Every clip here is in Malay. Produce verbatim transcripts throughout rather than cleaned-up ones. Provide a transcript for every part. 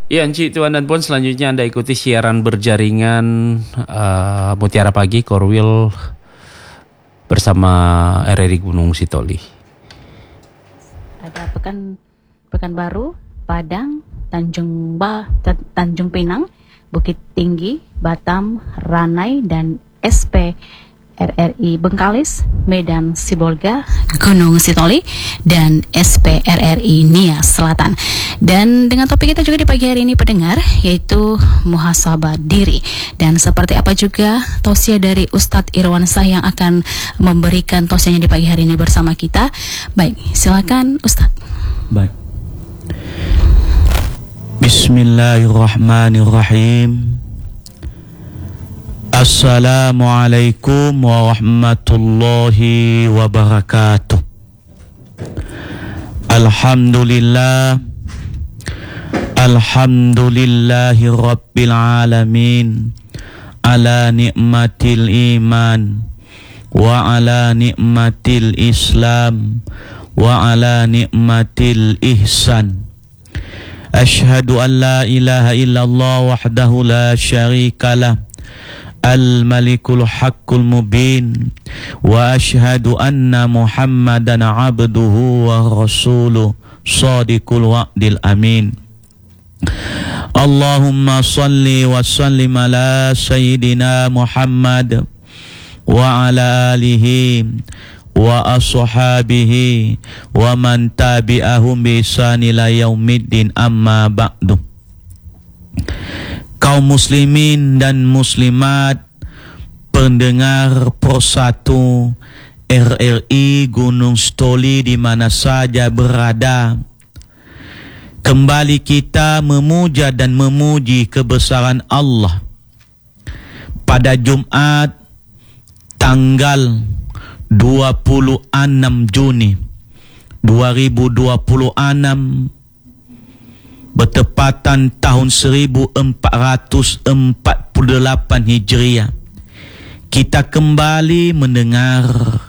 Ya, Encik, Tuan dan Puan, selanjutnya Anda ikuti siaran berjaringan uh, Mutiara Pagi Korwil bersama R R I Gunung Sitoli. Ada Pekan Pekanbaru, Padang, Tanjung Ba, Tanjung Pinang, Bukit Tinggi, Batam, Ranai, dan S P R R I Bengkalis, Medan Sibolga, Gunung Sitoli, dan S P R R I Nias Selatan. Dan dengan topik kita juga di pagi hari ini pendengar, yaitu muhasabah diri. Dan seperti apa juga tausiah dari Ustadz Irwansyah yang akan memberikan tausiahnya di pagi hari ini bersama kita. Baik, silakan Ustadz. Baik. Bismillahirrahmanirrahim. Assalamualaikum warahmatullahi wabarakatuh. Alhamdulillah, alhamdulillahi rabbil alamin, ala ni'matil iman, wa ala ni'matil islam, wa ala ni'matil ihsan. Ashhadu an la ilaha illallah wahdahu la syarikalah, Al-Malikul Haqqul Mubin, wa ashhadu anna Muhammadan abduhu wa rasuluh Shadiqul wa'dil amin. Allahumma salli wa sallim ala Sayyidina Muhammad wa ala alihi wa ashabihi wa man tabi'ahum bi ihsan ila yaumiddin, amma ba'du. Kaum muslimin dan muslimat, pendengar Persatu R R I Gunung Sitoli di mana saja berada, kembali kita memuja dan memuji kebesaran Allah pada Jumat tanggal dua puluh enam Juni dua ribu dua puluh enam, bertepatan tahun seribu empat ratus empat puluh delapan Hijriah. Kita kembali mendengar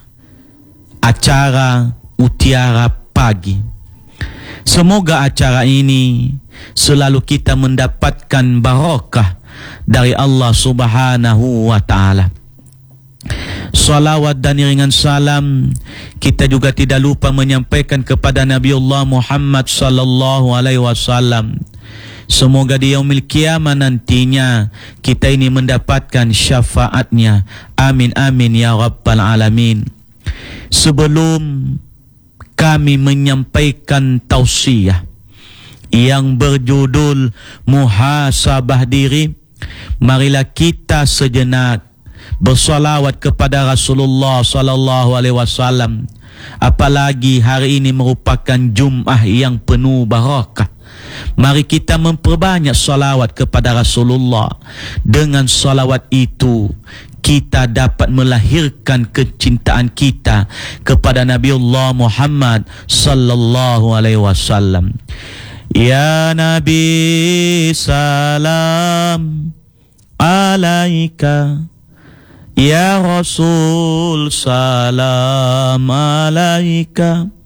acara Mutiara Pagi. Semoga acara ini selalu kita mendapatkan barakah dari Allah Subhanahu wa ta'ala. Salawat dan iringan salam kita juga tidak lupa menyampaikan kepada Nabiullah Muhammad sallallahu alaihi wasallam. Semoga di yaumil qiyamah nantinya kita ini mendapatkan syafaatnya. Amin amin ya rabbal alamin. Sebelum kami menyampaikan tausiah yang berjudul muhasabah diri, marilah kita sejenak bersalawat kepada Rasulullah sallallahu alaihi wasallam. Apalagi hari ini merupakan Jumat yang penuh barakah. Mari kita memperbanyak salawat kepada Rasulullah. Dengan salawat itu kita dapat melahirkan kecintaan kita kepada Nabiullah Muhammad sallallahu alaihi wasallam. Ya Nabi, salam alaika. Ya Rasul, salam alaika.